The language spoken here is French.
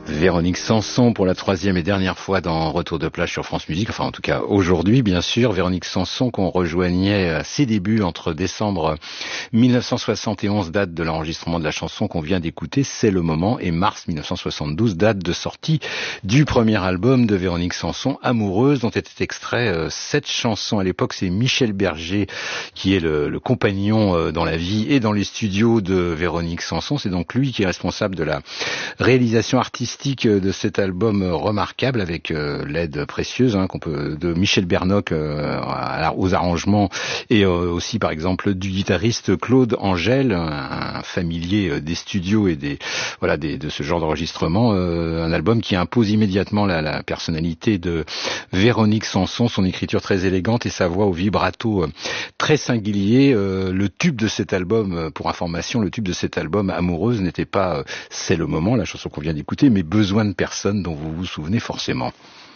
Véronique Sanson pour la troisième et dernière fois dans Retour de plage sur France Musique, enfin en tout cas aujourd'hui bien sûr. Véronique Sanson qu'on rejoignait à ses débuts entre décembre 1971, date de l'enregistrement de la chanson qu'on vient d'écouter, C'est le moment, et mars 1972, date de sortie du premier album de Véronique Sanson, Amoureuse, dont était extrait cette chanson. À l'époque, c'est Michel Berger qui est le compagnon dans la vie et dans les studios de Véronique Sanson. C'est donc lui qui est responsable de la réalisation artistique de cet album remarquable, avec l'aide précieuse de Michel Bernoc aux arrangements, et aussi par exemple du guitariste Claude Angel, un familier des studios et de ce genre d'enregistrement. Un album qui impose immédiatement la personnalité de Véronique Sanson, son écriture très élégante et sa voix au vibrato très singulier. Le tube de cet album, pour information, le tube de cet album Amoureuse n'était pas C'est le moment, la chanson qu'on vient d'écouter, mais Besoin de personne, dont vous vous souvenez forcément.